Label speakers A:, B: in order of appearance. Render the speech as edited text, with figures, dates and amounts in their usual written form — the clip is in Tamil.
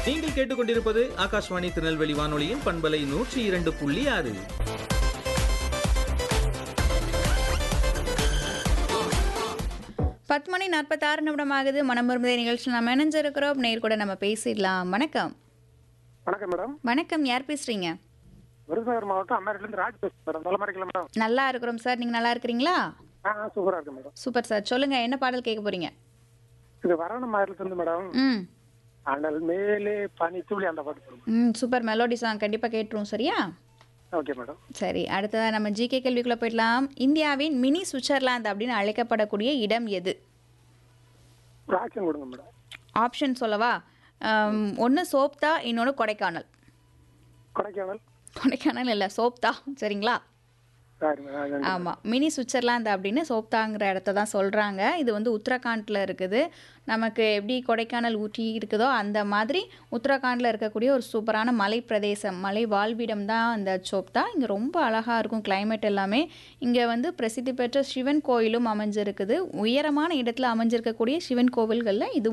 A: நீங்கள் கேட்டுக்கொண்டிருப்பது ஆகாஷ்வாணி திருநெல்வேலி வானொலியின் பண்பலை 102.6.
B: பத்து மணி 46 நிமிடம் ஆகுது. மனம் விரும்புதே நிகழ்ச்சி நம்ம இணைஞ்சிருக்கிறோம். நேர் கூட நம்ம பேசிடலாம். வணக்கம்.
C: வணக்கம் மேடம்.
B: வணக்கம், யார் பேசுறீங்க?
C: விருதுநகர் மாவட்டம் அம்மாரிலிருந்து ராஜ் பேசுறேன் மேடம். நலமா இருக்கீங்களா மேடம்?
B: நல்லா இருக்கிறோம் சார், நீங்க நல்லா இருக்கிறீங்களா?
C: சூப்பரா இருக்கு மேடம்.
B: சூப்பர் சார், சொல்லுங்க என்ன பாடல் கேட்க போறீங்க?
C: இது வரண மாநிலத்திலிருந்து மேடம்.
B: ம்
C: அனல் மேலே பனி துளி அந்த பாட்டு போடுங்க.
B: சூப்பர் மெலோடி சாங் கண்டிப்பா கேட்டுரும். சரியா?
C: Okay madam.
B: சரி, அடுத்ததாக நம்ம ஜிகே கேள்விக்குள்ள போயிடலாம். இந்தியாவின் மினி சுவிட்சர்லாந்து அப்படின்னு அழைக்கப்படக்கூடிய இடம் எது?
C: ஒரு ஆக்ஷன் கொடுங்க மேடம்.
B: ஆப்ஷன் சொல்லவா? ஒன்று சோப்தா, இன்னொன்று கொடைக்கானல்.
C: கொடைக்கானல்.
B: கொடைக்கானல் இல்லை, சோப்தா. சரிங்களா?
C: சரி மேடம்.
B: ஆமாம், மினி சுவிட்சர்லாந்து அப்படின்னு சோப்தாங்கிற இடத்த தான் சொல்கிறாங்க. இது வந்து உத்தரகாண்டில் இருக்குது. நமக்கு எப்படி கொடைக்கானல் ஊட்டி இருக்குதோ அந்த மாதிரி உத்தரகாண்டில் இருக்கக்கூடிய ஒரு சூப்பரான மலை பிரதேசம், மலை வாழ்விடம் தான் இந்த சோப்தா. இங்கே ரொம்ப அழகாக இருக்கும் கிளைமேட் எல்லாமே. இங்கே வந்து பிரசித்தி பெற்ற சிவன் கோயிலும் அமைஞ்சிருக்குது. உயரமான இடத்துல அமைஞ்சிருக்கக்கூடிய சிவன் கோவில்களில் இதுவும்